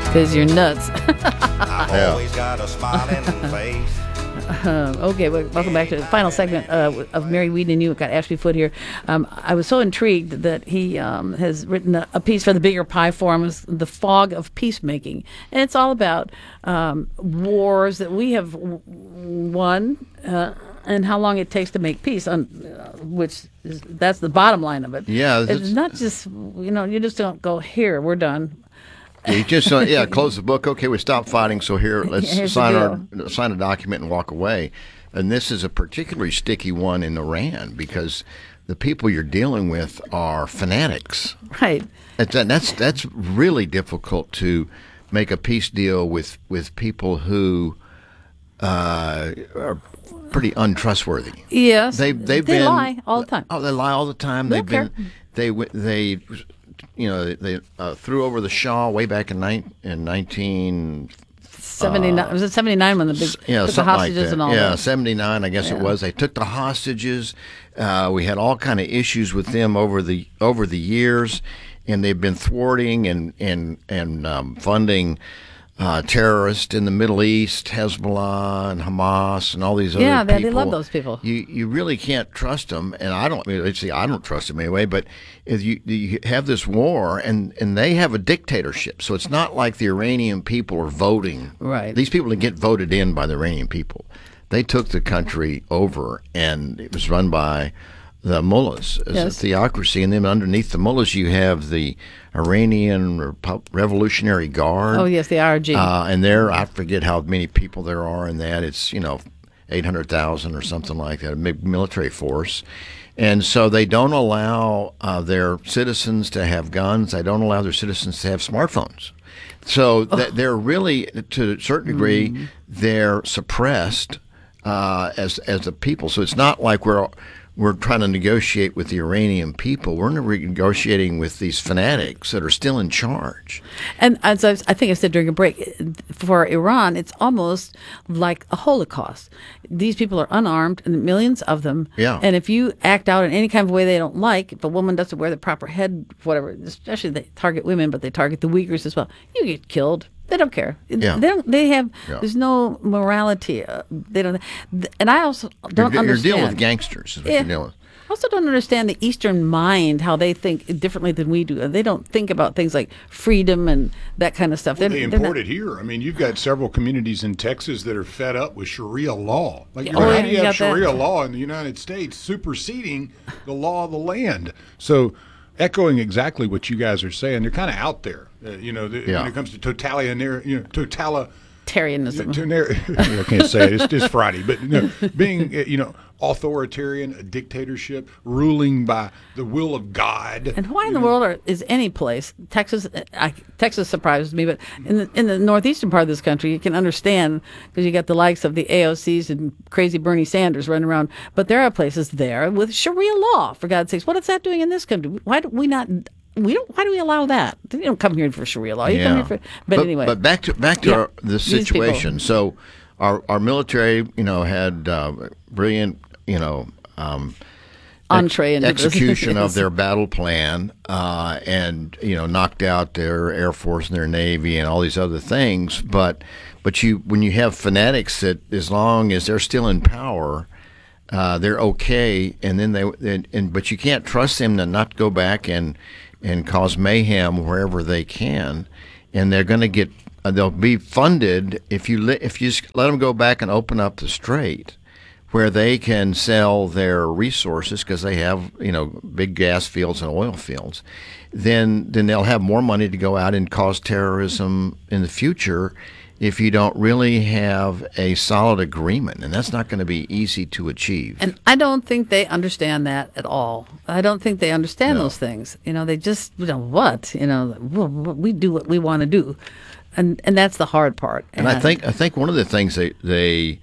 because you're nuts. I've always got a smiling face. Okay, welcome back to the final segment of Mary Weed and You. Got Ashby Foote here. I was so intrigued that he has written a piece for the Bigger Pie Forum, The Fog of Peacemaking. And it's all about wars that we have won and how long it takes to make peace, that's the bottom line of it. Yeah. It's not just, you just don't go, here, we're done. You just close the book. Okay, we stopped fighting. So here, let's sign a document and walk away. And this is a particularly sticky one in Iran because the people you're dealing with are fanatics. Right. That's really difficult to make a peace deal with people who are pretty untrustworthy. Yes. They lie all the time. Oh, they lie all the time. They threw over the Shah way back in 1979. Was it 79 when the took the hostages like and all that? that? 79, I guess it was. They took the hostages. We had all kind of issues with them over the years, and they've been thwarting and funding terrorists in the Middle East, Hezbollah and Hamas and all these other people. Yeah, they love those people. You really can't trust them, and I don't trust them anyway. But if you have this war, and they have a dictatorship, so it's not like the Iranian people are voting. Right. These people didn't get voted in by the Iranian people. They took the country over, and it was run by the mullahs as a theocracy, and then underneath the mullahs you have the Iranian Revolutionary Guard. Oh yes, the IRG. And I forget how many people there are in that. It's 800,000 or something like that, a big military force. And so they don't allow their citizens to have guns. They don't allow their citizens to have smartphones. So they're really, to a certain degree, they're suppressed as a people. So it's not like we're trying to negotiate with the Iranian people. We're negotiating with these fanatics that are still in charge. And as I think I said during a break, for Iran, it's almost like a Holocaust. These people are unarmed, and millions of them. Yeah. And if you act out in any kind of way they don't like, if a woman doesn't wear the proper head, whatever, especially they target women, but they target the Uyghurs as well, you get killed. They don't care. Yeah. There's no morality. They don't. And I also don't understand. You're dealing with gangsters. Is what you're dealing with. I also don't understand the Eastern mind, how they think differently than we do. They don't think about things like freedom and that kind of stuff. Well, they import it here. I mean, you've got several communities in Texas that are fed up with Sharia law. How do you have Sharia law in the United States superseding the law of the land? So, echoing exactly what you guys are saying, they're kind of out there. When it comes to totalitarianism. I can't say it. It's Friday, but being authoritarian, a dictatorship, ruling by the will of God. And why in the world is any place Texas surprises me, but in the northeastern part of this country, you can understand because you got the likes of the AOCs and crazy Bernie Sanders running around. But there are places there with Sharia law. For God's sakes, what is that doing in this country? Why do we not? Why do we allow that? You don't come here for Sharia law. You come here for. But anyway. But back to the situation. So our military, had brilliant, entree into execution of their battle plan, and knocked out their Air Force and their Navy and all these other things. But when you have fanatics that, as long as they're still in power, they're okay, and then but you can't trust them to not go back and cause mayhem wherever they can, and they're going to get they'll be funded if you just let them go back and open up the strait where they can sell their resources because they have big gas fields and oil fields. Then they'll have more money to go out and cause terrorism in the future. If you don't really have a solid agreement, and that's not going to be easy to achieve. And I don't think they understand that at all. I don't think they understand those things. They just, we do what we want to do. And that's the hard part. And I think one of the things they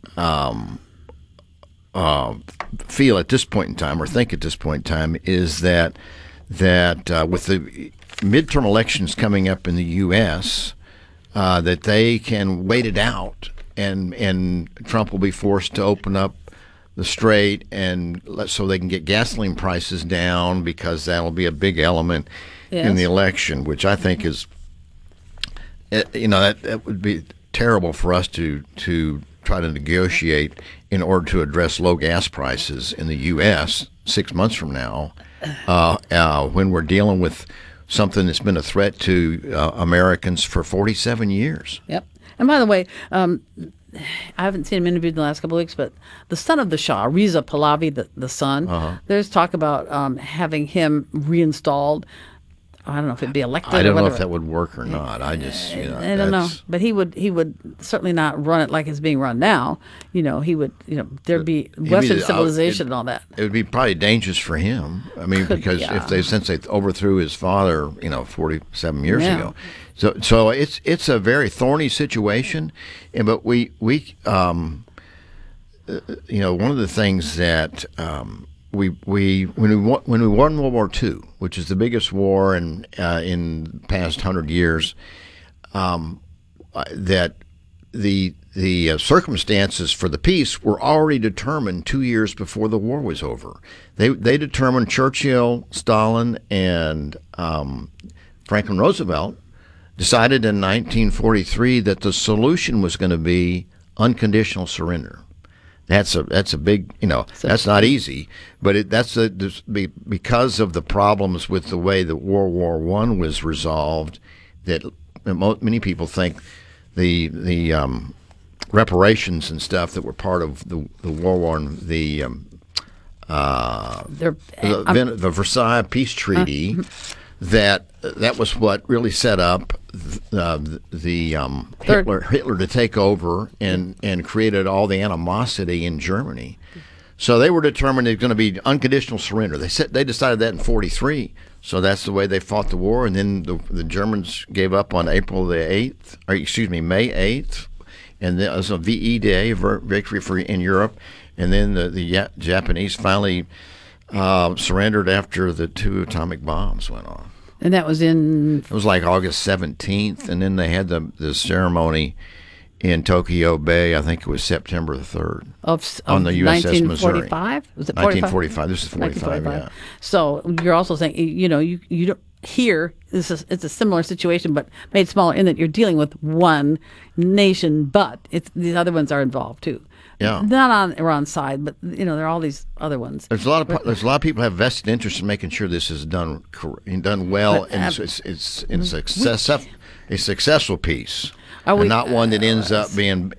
feel at this point in time, or think at this point in time, is that with the midterm elections coming up in the U.S., that they can wait it out, and Trump will be forced to open up the strait, and so they can get gasoline prices down, because that'll be a big element in the election, which I think is that would be terrible for us to try to negotiate in order to address low gas prices in the U.S. 6 months from now, when we're dealing with something that's been a threat to Americans for 47 years. Yep. And by the way, I haven't seen him interviewed in the last couple of weeks, but the son of the Shah, Reza Pahlavi, the son, there's talk about having him reinstalled. I don't know if it'd be elected. I don't know if that would work or not. I just, I don't know, but he would certainly not run it like it's being run now. He would, there'd be Western civilization and all that. It would be probably dangerous for him. I mean, because since they overthrew his father, 47 years ago, so it's a very thorny situation. But we one of the things that when we won World War II, which is the biggest war in the past 100 years, that the circumstances for the peace were already determined 2 years before the war was over. They determined, Churchill, Stalin, and Franklin Roosevelt decided in 1943 that the solution was going to be unconditional surrender. That's a big, that's not easy, but because of the problems with the way that World War I was resolved, that many people think the reparations and stuff that were part of the World War, the Versailles Peace Treaty, that was what really set up Hitler to take over and created all the animosity in Germany. So they were determined it was going to be unconditional surrender. They decided that in 1943. So that's the way they fought the war. And then the Germans gave up on May 8th, and that was a VE Day, victory in Europe. And then the Japanese finally surrendered after the 2 atomic bombs went off. And that was it was like August 17th, and then they had the ceremony in Tokyo Bay. I think it was September 3rd on the USS Missouri. 1945? Was it 1945? This is 45. Yeah. So you're also saying you don't here. It's a similar situation, but made smaller in that you're dealing with one nation, but these other ones are involved too. Yeah, not on Iran's side, but there are all these other ones. There's a lot of people who have vested interest in making sure this is done well, and it's a successful piece, and not one that ends up being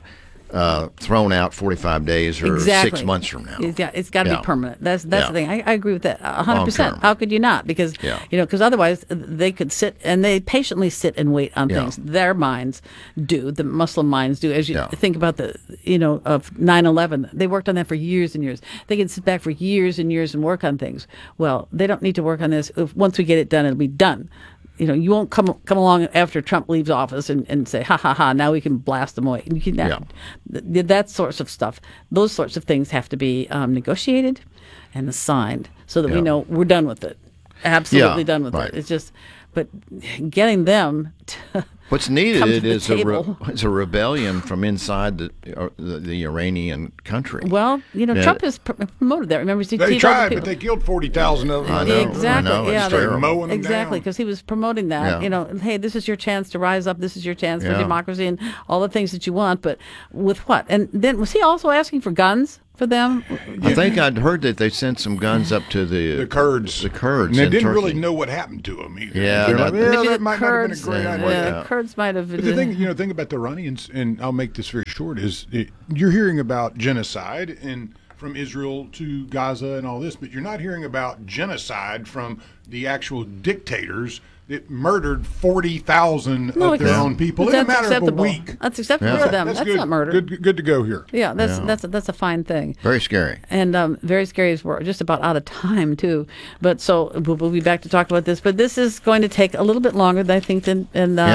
thrown out 45 days or 6 months from now. It's got to be permanent. That's the thing. I agree with that 100%. How could you not? Because because otherwise they could sit and they patiently sit and wait on things. Their minds do. The Muslim minds do. As you think about the of 9/11, they worked on that for years and years. They can sit back for years and years and work on things. Well, they don't need to work on this. Once we get it done, it'll be done. You won't come along after Trump leaves office and say, ha, ha, ha, now we can blast them away. You can, that sorts of stuff, those sorts of things have to be negotiated and assigned so that we know we're done with it. Absolutely done with it. It's just, but getting them to what's needed is a rebellion from inside the Iranian country. Well, Trump has promoted that. Remember, they tried, but they killed 40,000 of them. I know. Exactly. I know. Yeah, they're mowing them exactly, because he was promoting that. Hey, this is your chance to rise up. This is your chance for democracy and all the things that you want. But with what? And then was he also asking for guns for them? I think I'd heard that they sent some guns up to the Kurds. The Kurds. And they didn't Turkey. really know what happened to them either. Yeah, that might not have been a great idea. The Kurds might have. But the thing about the Iranians, and I'll make this very short, is you're hearing about genocide from Israel to Gaza and all this, but you're not hearing about genocide from the actual dictators that murdered 40,000 of their own people in a matter of a week. That's acceptable to them. That's not murder. Good to go here. Yeah, that's a fine thing. Very scary. And very scary as we're just about out of time too. But so we'll be back to talk about this. But this is going to take a little bit longer, I think, than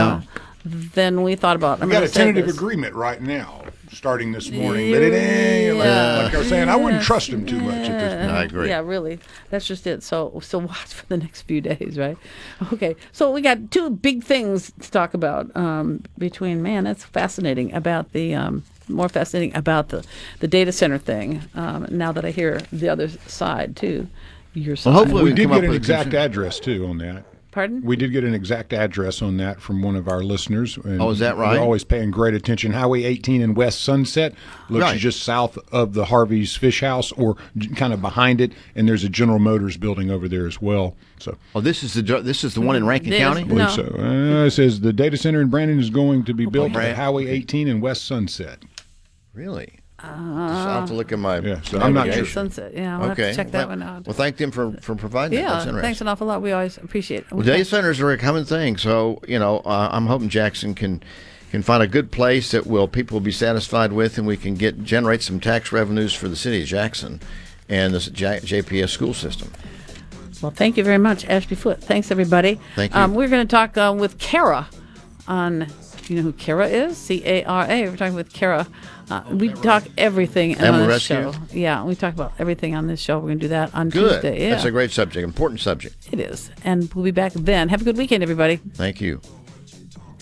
we thought about. We got a tentative agreement right now, starting this morning, but it ain't like I was saying. I wouldn't trust him too much at this point. I agree. Yeah, really, that's just it. So watch for the next few days, right? Okay, so we got two big things to talk about. That's fascinating about the. More fascinating about the data center thing. Now that I hear the other side too, your side. Well, hopefully we did get an exact address too on that. Pardon? We did get an exact address on that from one of our listeners. And Oh, is that right? We're always paying great attention. Highway 18 in West Sunset looks Right. just south of the Harvey's Fish House, or kind of behind it, and there's a General Motors building over there as well. So, Oh, this is the one in Rankin This- County. I believe No. so. It says the data center in Brandon is going to be built Brandon. at Highway 18 in West Sunset. Really? I'll have to look at my. Yeah, so I'm not navigation. sure. Sunset. Yeah, we'll have to check that one out. Well, thank them for providing that. That's Yeah, interesting. thanks an awful lot. We always appreciate it. Well, data centers are a common thing, so I'm hoping Jackson can find a good place that people will be satisfied with, and we can generate some tax revenues for the city of Jackson and the JPS school system. Well, thank you very much, Ashby Foote. Thanks, everybody. Thank you. We're going to talk with Kara on. You know who Kara is? Cara. We're talking with Kara. We talk everything on Animal this rescue? show. Yeah, we talk about everything on this show. We're going to do that on Good. Tuesday. Yeah, That's a great subject, important subject. it is. And we'll be back then. Have a good weekend, everybody. Thank you.